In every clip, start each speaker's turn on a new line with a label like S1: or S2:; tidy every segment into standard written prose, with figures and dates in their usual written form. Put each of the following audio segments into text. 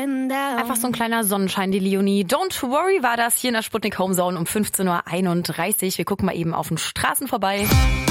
S1: Einfach so ein kleiner Sonnenschein, die Leonie. Don't worry war das hier in der Sputnik Homezone um 15.31 Uhr. Wir gucken mal eben auf den Straßen vorbei.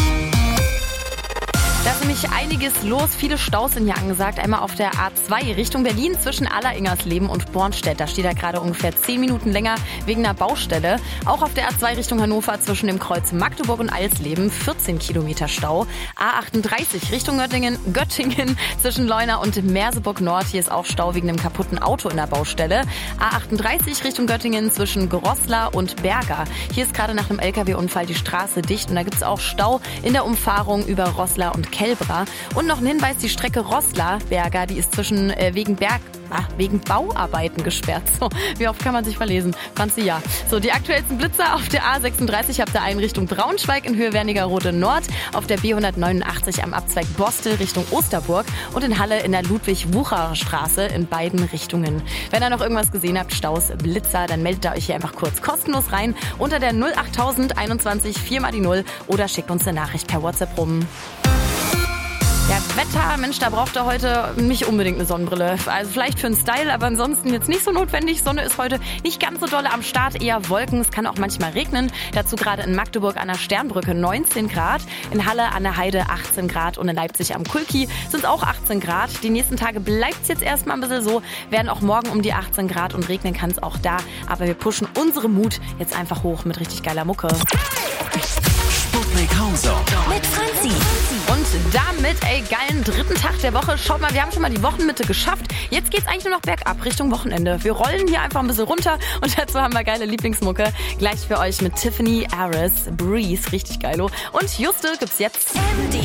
S1: Da ist nämlich einiges los. Viele Staus sind hier angesagt. Einmal auf der A2 Richtung Berlin zwischen Alleringersleben und Bornstedt. Da steht da gerade ungefähr 10 Minuten länger wegen einer Baustelle. Auch auf der A2 Richtung Hannover zwischen dem Kreuz Magdeburg und Alsleben 14 Kilometer Stau. A38 Richtung Göttingen zwischen Leuna und Merseburg Nord. Hier ist auch Stau wegen einem kaputten Auto in der Baustelle. A38 Richtung Göttingen zwischen Großla und Berga. Hier ist gerade nach einem LKW-Unfall die Straße dicht und da gibt es auch Stau in der Umfahrung über Roßla und Kelbra. Und noch ein Hinweis, die Strecke Roßla-Berga, die ist wegen Bauarbeiten gesperrt. So, wie oft kann man sich verlesen? Franzi, ja. So, die aktuellsten Blitzer auf der A36 habt ihr einen Richtung Braunschweig in Höhe Wernigerode Nord, auf der B189 am Abzweig Bostel Richtung Osterburg und in Halle in der Ludwig-Wucherer-Straße in beiden Richtungen. Wenn ihr noch irgendwas gesehen habt, Staus, Blitzer, dann meldet ihr euch hier einfach kurz kostenlos rein unter der 08000 21 4 mal die 0 oder schickt uns eine Nachricht per WhatsApp rum. Ja, Wetter, Mensch, da braucht ihr heute nicht unbedingt eine Sonnenbrille. Also vielleicht für den Style, aber ansonsten jetzt nicht so notwendig. Sonne ist heute nicht ganz so dolle am Start, eher Wolken. Es kann auch manchmal regnen. Dazu gerade in Magdeburg an der Sternbrücke 19 Grad, in Halle an der Heide 18 Grad und in Leipzig am Kulki sind es auch 18 Grad. Die nächsten Tage bleibt es jetzt erstmal ein bisschen so, werden auch morgen um die 18 Grad und regnen kann es auch da. Aber wir pushen unsere Mut jetzt einfach hoch mit richtig geiler Mucke.
S2: Sputnik Homezone
S3: mit Franzi.
S1: Und damit, geilen dritten Tag der Woche. Schaut mal, wir haben schon mal die Wochenmitte geschafft. Jetzt geht's eigentlich nur noch bergab Richtung Wochenende. Wir rollen hier einfach ein bisschen runter und dazu haben wir geile Lieblingsmucke. Gleich für euch mit Tiffany Harris, Breeze, richtig geilo. Und Juste gibt's jetzt.
S3: MD